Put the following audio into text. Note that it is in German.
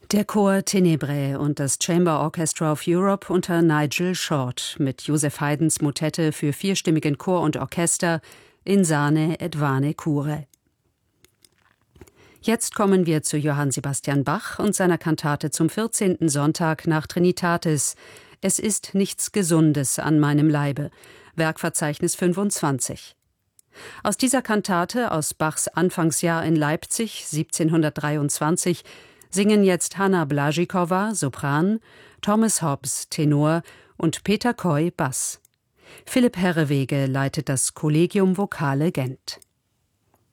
Der Chor Tenebrae und das Chamber Orchestra of Europe unter Nigel Short mit Joseph Haydns Motette für vierstimmigen Chor und Orchester Insane et vane cure. Jetzt kommen wir zu Johann Sebastian Bach und seiner Kantate zum 14. Sonntag nach Trinitatis. Es ist nichts Gesundes an meinem Leibe. Werkverzeichnis 25. Aus dieser Kantate aus Bachs Anfangsjahr in Leipzig 1723 singen jetzt Hanna Blažíková, Sopran, Thomas Hobbs, Tenor und Peter Coy, Bass. Philipp Herrewege leitet das Collegium Vocale Gent.